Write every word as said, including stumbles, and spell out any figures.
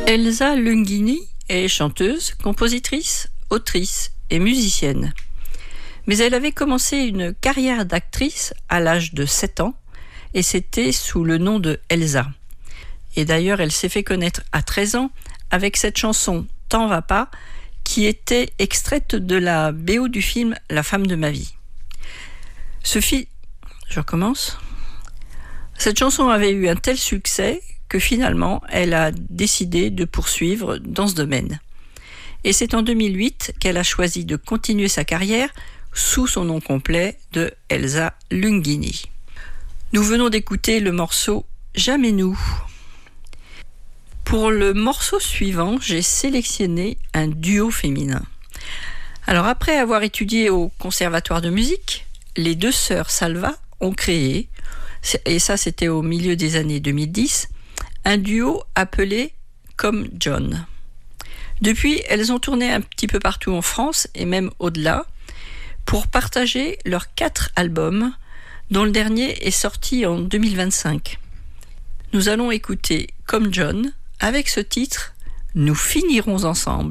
Elsa Lunghini est chanteuse, compositrice, autrice et musicienne. Mais elle avait commencé une carrière d'actrice à l'âge de sept ans et c'était sous le nom de Elsa. Et d'ailleurs, elle s'est fait connaître à treize ans avec cette chanson « T'en va pas » qui était extraite de la B O du film « La femme de ma vie ». Ce fi... Je recommence. Cette chanson avait eu un tel succès que finalement, elle a décidé de poursuivre dans ce domaine. Et c'est en deux mille huit qu'elle a choisi de continuer sa carrière sous son nom complet de Elsa Lunghini. Nous venons d'écouter le morceau « Jamais nous ». Pour le morceau suivant, j'ai sélectionné un duo féminin. Alors après avoir étudié au conservatoire de musique, les deux sœurs Salva ont créé, et ça c'était au milieu des années deux mille dix, un duo appelé Comme John. Depuis, elles ont tourné un petit peu partout en France et même au-delà pour partager leurs quatre albums, dont le dernier est sorti en deux mille vingt-cinq. Nous allons écouter Comme John avec ce titre « Nous finirons ensemble ».